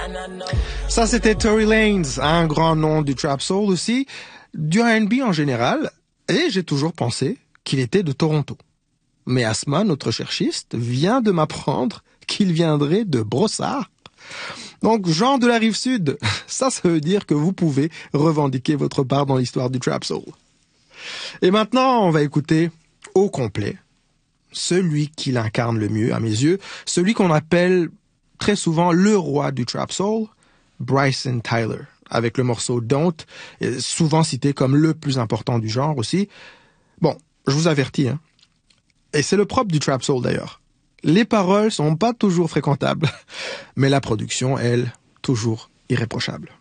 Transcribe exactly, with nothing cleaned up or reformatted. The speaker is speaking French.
Ça, c'était Tory Lanez, un grand nom du trap soul aussi, du R and B en général, et j'ai toujours pensé qu'il était de Toronto. Mais Asma, notre cherchiste, vient de m'apprendre qu'il viendrait de Brossard. Donc, Jean de la Rive-Sud, ça, ça veut dire que vous pouvez revendiquer votre part dans l'histoire du trap soul. Et maintenant, on va écouter au complet celui qui l'incarne le mieux, à mes yeux, celui qu'on appelle très souvent le roi du trap soul, Bryson Tyler, avec le morceau Don't, souvent cité comme le plus important du genre aussi. Bon, je vous avertis, hein. Et c'est le propre du trap soul d'ailleurs. Les paroles sont pas toujours fréquentables, mais la production, elle, toujours irréprochable.